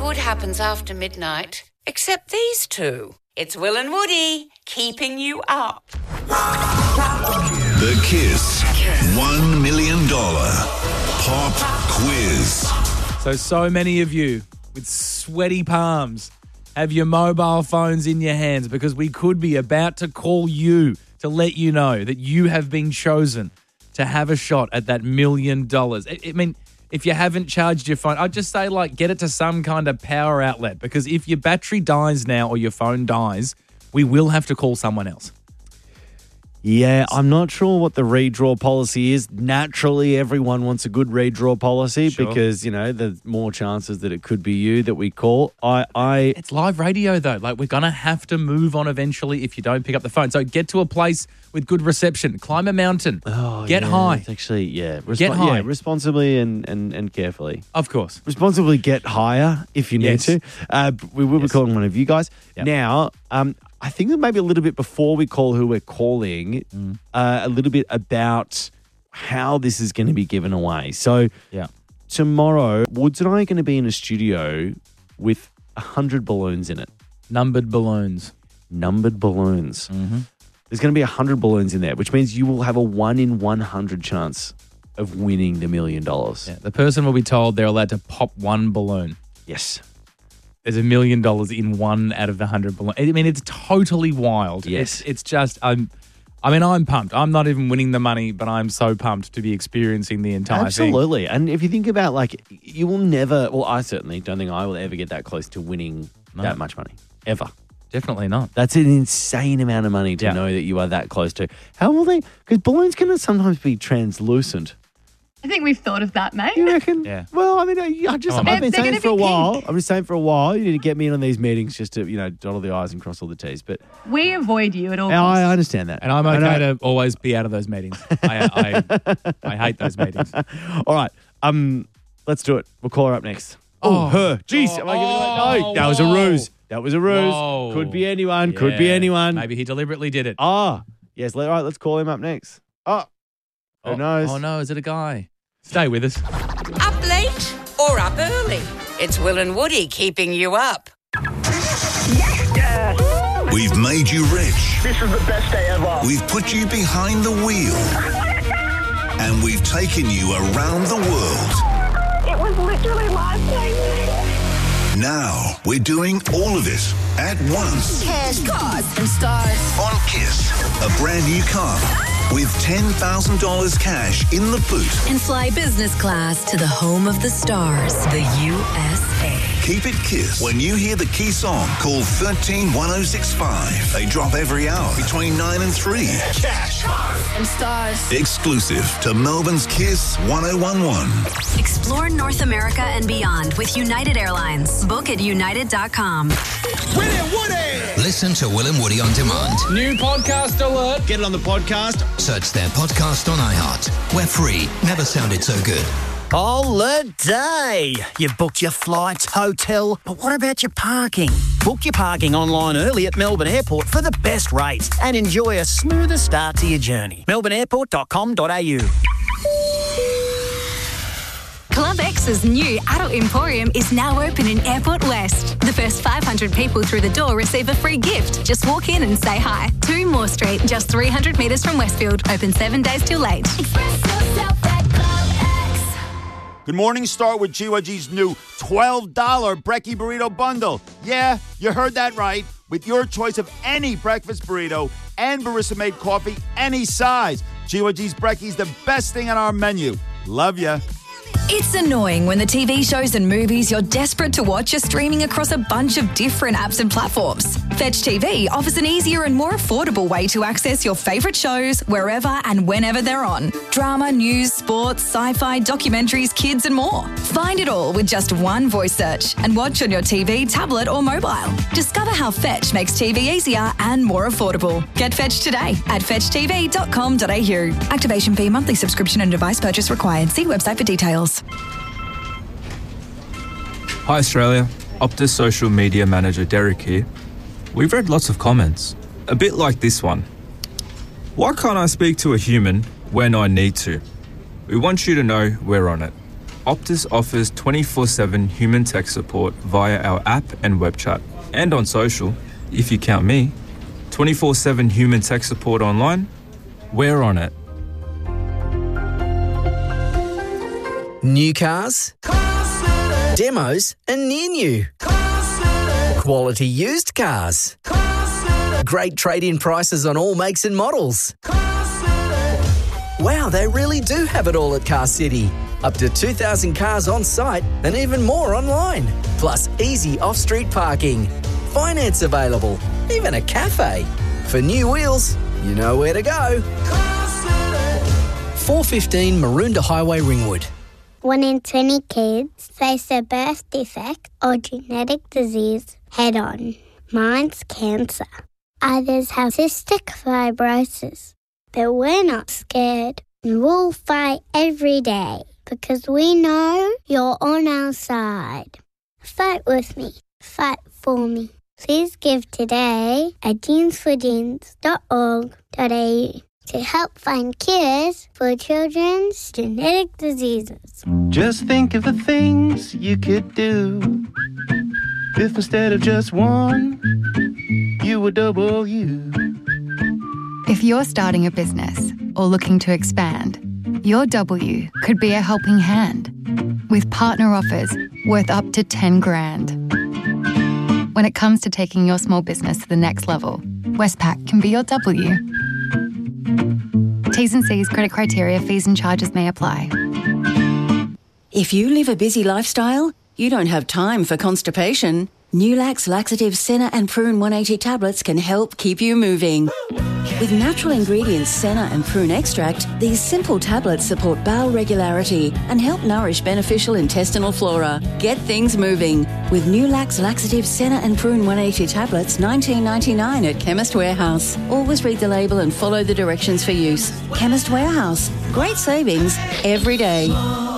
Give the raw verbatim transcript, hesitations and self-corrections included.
good happens after midnight, except these two. It's Will and Woody, keeping you up. The Kiss one million dollars Pop Quiz. So, so many of you with sweaty palms have your mobile phones in your hands because we could be about to call you to let you know that you have been chosen to have a shot at that million dollars. I, I mean, if you haven't charged your phone, I'd just say, like, get it to some kind of power outlet because if your battery dies now or your phone dies, we will have to call someone else. Yeah, I'm not sure what the redraw policy is. Naturally, everyone wants a good redraw policy Sure. because, you know, there's more chances that it could be you that we call. I, I It's live radio, though. Like, we're going to have to move on eventually if you don't pick up the phone. So get to a place with good reception. Climb a mountain. oh, Get yeah, high. It's actually, yeah. Respo- Get high. Yeah, responsibly and, and, and carefully. Of course. Responsibly get higher if you need Yes. to. Uh, we will be Yes. calling one of you guys. Yep. Now, um, I think that maybe a little bit before we call who we're calling, Mm. uh, a little bit about how this is going to be given away. So Yeah. tomorrow, Woods and I are going to be in a studio with one hundred balloons in it. Numbered balloons. Numbered balloons. Mm-hmm. There's going to be one hundred balloons in there, which means you will have a one in one hundred chance of winning the million dollars. Yeah. The person will be told they're allowed to pop one balloon. Yes. There's a million dollars in one out of the hundred balloons. I mean, it's totally wild. Yes. It's, it's just, I'm, I mean, I'm pumped. I'm not even winning the money, but I'm so pumped to be experiencing the entire thing. Absolutely. And if you think about, like, you will never, well, I certainly don't think I will ever get that close to winning No. that much money. Ever. Definitely not. That's an insane amount of money to Yeah. know that you are that close to. How will they? Because balloons can sometimes be translucent. I think we've thought of that, mate. You reckon? Yeah. Well, I mean, I I just, Come on, I've been They're- they're saying gonna it for a be while. pink. I've been saying for a while, you need to get me in on these meetings just to, you know, dot all the I's and cross all the T's. But We avoid you at all I, costs. I understand that. And I'm I okay know- to always be out of those meetings. I, I, I hate those meetings. All right. Um, let's do it. We'll call her up next. Oh, Oh. her. Jeez. Oh, Am I giving away- no, oh, that was a whoa. ruse. That was a ruse. Whoa. Could be anyone. Could be Yeah. anyone. Maybe he deliberately did it. Ah, yes. Let, all right, let's call him up next. Oh, who oh, knows? Oh, no. Is it a guy? Stay with us. Up late or up early? It's Will and Woody keeping you up. We've made you rich. This is the best day ever. We've put you behind the wheel. And we've taken you around the world. It was literally life-changing. Now we're doing all of it at once. Cash, cars, and stars. On Kiss, a brand new car with ten thousand dollars cash in the boot. And fly business class to the home of the stars, the U S A. Keep it Kiss. When you hear the key song, call one three one oh six five. They drop every hour between nine and three. Cash, And stars. exclusive to Melbourne's Kiss one oh one one. Explore North America and beyond with United Airlines. Book at united dot com. Listen to Will and Woody on demand. New podcast alert. Get it on the podcast. Search their podcast on iHeart. We're free. Never sounded so good. Holiday! You've booked your flights, hotel, but what about your parking? Book your parking online early at Melbourne Airport for the best rates and enjoy a smoother start to your journey. melbourne airport dot com dot a u. Club X's new adult emporium is now open in Airport West. The first five hundred people through the door receive a free gift. Just walk in and say hi. two Moore Street, just three hundred metres from Westfield. Open seven days till late. Express yourself at Club X. Good morning. Start with G Y G's new twelve dollars Brekkie Burrito Bundle. Yeah, you heard that right. With your choice of any breakfast burrito and barista-made coffee, any size. G Y G's Brekkie's the best thing on our menu. Love ya. It's annoying when the T V shows and movies you're desperate to watch are streaming across a bunch of different apps and platforms. Fetch T V offers an easier and more affordable way to access your favourite shows wherever and whenever they're on. Drama, news, sports, sci-fi, documentaries, kids and more. Find it all with just one voice search and watch on your T V, tablet or mobile. Discover how Fetch makes T V easier and more affordable. Get Fetch today at fetch t v dot com dot a u. Activation fee, monthly subscription and device purchase required. See website for details. Hi Australia, Optus social media manager Derek here. We've read lots of comments, a bit like this one. Why can't I speak to a human when I need to? We want you to know we're on it. Optus offers twenty-four seven human tech support via our app and web chat. And on social, if you count me. twenty-four seven human tech support online, we're on it. New cars, demos and near new, quality used cars, great trade-in prices on all makes and models. Wow, they really do have it all at Car City. Up to two thousand cars on site and even more online. Plus easy off-street parking. Finance available. Even a cafe. For new wheels, you know where to go. four fifteen Maroondah Highway, Ringwood. One in twenty kids face a birth defect or genetic disease head-on. Mine's cancer. Others have cystic fibrosis. But we're not scared. We'll fight every day because we know you're on our side. Fight with me. Fight for me. Please give today at jeans for jeans dot org dot a u to help find cures for children's genetic diseases. Just think of the things you could do if instead of just one, you were double you. If you're starting a business or looking to expand, your W could be a helping hand with partner offers worth up to ten grand. When it comes to taking your small business to the next level, Westpac can be your W. T's and C's, credit criteria, fees and charges may apply. If you live a busy lifestyle, you don't have time for constipation. Nulax Laxative Senna and Prune one eighty tablets can help keep you moving. With natural ingredients Senna and Prune extract, these simple tablets support bowel regularity and help nourish beneficial intestinal flora. Get things moving with Nulax Laxative Senna and Prune one eighty tablets, nineteen ninety-nine at Chemist Warehouse. Always read the label and follow the directions for use. Chemist Warehouse. Great savings every day.